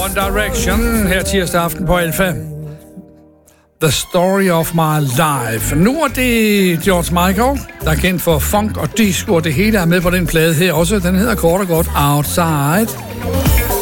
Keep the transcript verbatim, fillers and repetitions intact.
One Direction her tirsdag aften på Alfa. The Story of My Life. Nu er det George Michael, der er kendt for funk og disco, og det hele er med på den plade her også. Den hedder kort og godt Outside.